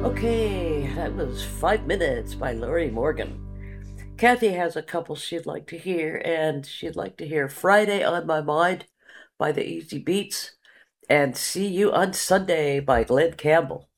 Okay, that was 5 minutes by Lori Morgan. Kathy has a couple she'd like to hear, and she'd like to hear Friday on My Mind by the Easy Beats and See You on Sunday by Glenn Campbell.